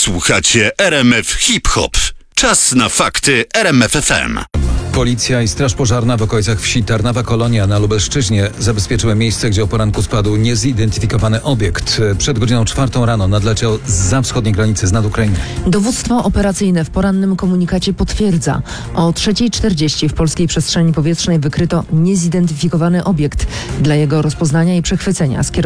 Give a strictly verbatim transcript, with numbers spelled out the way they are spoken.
Słuchacie R M F Hip Hop. Czas na fakty R M F F M. Policja i Straż Pożarna w okolicach wsi Tarnawa Kolonia na Lubelszczyźnie zabezpieczyły miejsce, gdzie o poranku spadł niezidentyfikowany obiekt. Przed godziną czwartą rano nadleciał zza wschodniej granicy z nad Ukrainy. Dowództwo operacyjne w porannym komunikacie potwierdza. O trzeciej czterdzieści w polskiej przestrzeni powietrznej wykryto niezidentyfikowany obiekt. Dla jego rozpoznania i przechwycenia skierowano